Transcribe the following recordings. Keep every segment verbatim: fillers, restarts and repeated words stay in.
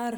Amar.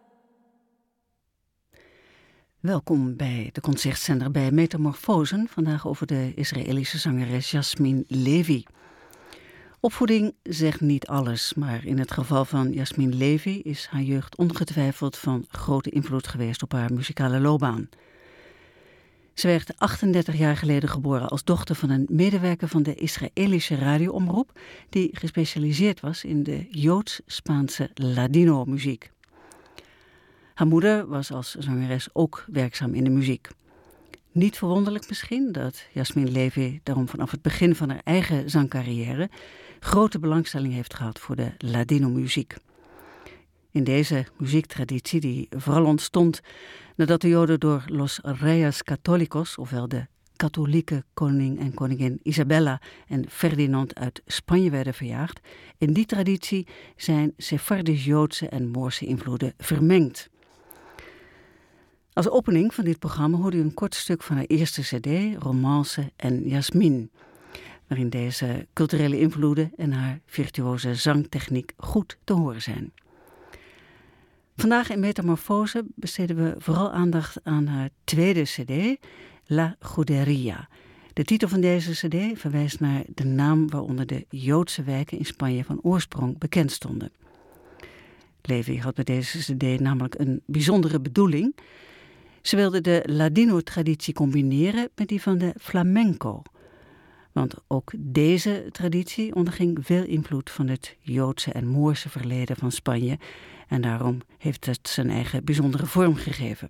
Welkom bij de concertzender bij Metamorfosen. Vandaag over de Israëlische zangeres Yasmin Levi. Opvoeding zegt niet alles, maar in het geval van Yasmin Levi is haar jeugd ongetwijfeld van grote invloed geweest op haar muzikale loopbaan. Ze werd achtendertig jaar geleden geboren als dochter van een medewerker van de Israëlische radioomroep die gespecialiseerd was in de Joods-Spaanse Ladino-muziek. Haar moeder was als zangeres ook werkzaam in de muziek. Niet verwonderlijk misschien dat Yasmin Levi daarom vanaf het begin van haar eigen zangcarrière grote belangstelling heeft gehad voor de Ladino-muziek. In deze muziektraditie, die vooral ontstond nadat de Joden door Los Reyes Católicos, ofwel de katholieke koning en koningin Isabella en Ferdinand uit Spanje werden verjaagd, in die traditie zijn Sephardisch-Joodse en Moorse invloeden vermengd. Als opening van dit programma hoorde u een kort stuk van haar eerste cd, Romance en Yasmin, waarin deze culturele invloeden en haar virtuoze zangtechniek goed te horen zijn. Vandaag in Metamorfose besteden we vooral aandacht aan haar tweede cd, La Juderia. De titel van deze cd verwijst naar de naam waaronder de Joodse wijken in Spanje van oorsprong bekend stonden. Levi had bij deze cd namelijk een bijzondere bedoeling. Ze wilde de Ladino-traditie combineren met die van de flamenco. Want ook deze traditie onderging veel invloed van het Joodse en Moorse verleden van Spanje. En daarom heeft het zijn eigen bijzondere vorm gegeven.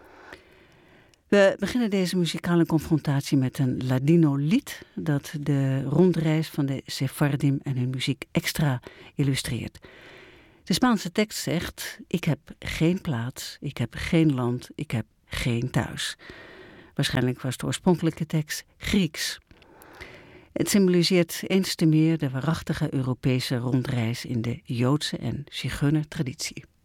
We beginnen deze muzikale confrontatie met een Ladino-lied dat de rondreis van de Sephardim en hun muziek extra illustreert. De Spaanse tekst zegt: ik heb geen plaats, ik heb geen land, ik heb geen thuis. Waarschijnlijk was de oorspronkelijke tekst Grieks. Het symboliseert eens te meer de waarachtige Europese rondreis in de Joodse en Zigeuner traditie.